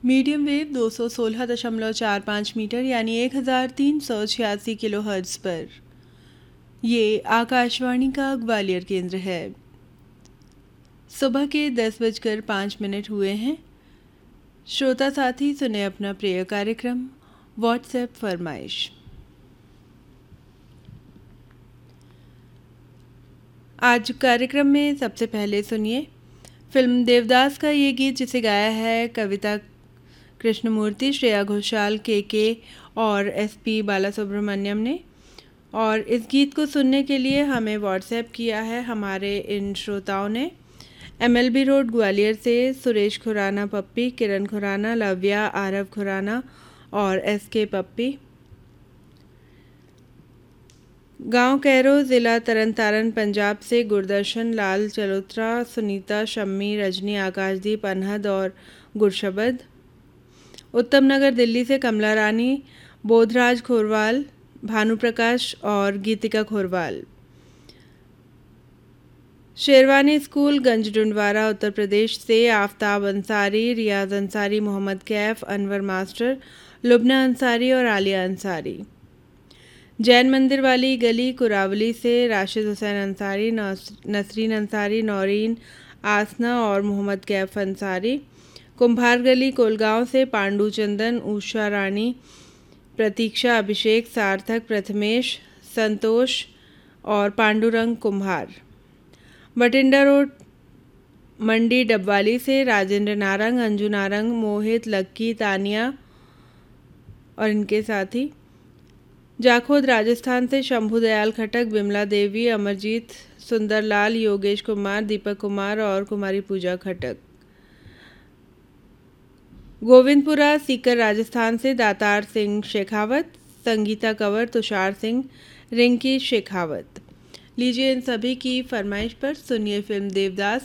Medium wave 216.45 metre यानी 1386 kilohertz पर। ये आकाशवाणी का ग्वालियर केंद्र है। सुबह के 10:05 हुए हैं। श्रोता साथी सुने अपना प्रिय कार्यक्रम व्हाट्सएप फरमाइश। आज कार्यक्रम में सबसे पहले सुनिए फिल्म देवदास का ये गीत, जिसे गाया है कविता कृष्णमूर्ति, श्रेया घोषाल, के और एसपी बालासुब्रमण्यम ने। और इस गीत को सुनने के लिए हमें व्हाट्सएप किया है हमारे इन श्रोताओं ने। MLB रोड ग्वालियर से सुरेश खुराना पप्पी, किरण खुराना, लव्या, आरव खुराना और SK पप्पी। गांव कैरो, ज़िला तरनतारन, पंजाब से गुरदर्शन, लाल चलोत्रा, सुनीता, शम्मी, रजनी, आकाशदीप, अनहद और गुरशबद। उत्तम नगर दिल्ली से कमला रानी, बोधराज खोरवाल, भानुप्रकाश और गीतिका खोरवाल। शेरवानी स्कूल गंजडुंडवारा उत्तर प्रदेश से आफ्ताब अंसारी, रियाज अंसारी, मोहम्मद कैफ, अनवर मास्टर, लुबना अंसारी और आलिया अंसारी। जैन मंदिर वाली गली कुरावली से राशिद हुसैन अंसारी, नसरीन अंसारी, नौरीन, आसना और मोहम्मद कैफ अंसारी। कुम्भार गली कोलगांव से पांडु चंदन, उषा रानी, प्रतीक्षा, अभिषेक, सार्थक, प्रथमेश, संतोष और पांडुरंग कुम्हार। बटिंडा रोड मंडी डबवाली से राजेंद्र नारंग, अंजू नारंग, मोहित, लक्की, तानिया और इनके साथी। जाखोद राजस्थान से शंभू दयाल खटक, बिमला देवी, अमरजीत, सुंदरलाल, योगेश कुमार, दीपक कुमार और कुमारी पूजा खटक। गोविंदपुरा सीकर राजस्थान से दातार सिंह शेखावत, संगीता कंवर, तुषार सिंह, रिंकी शेखावत। लीजिए इन सभी की फरमाइश पर सुनिए फिल्म देवदास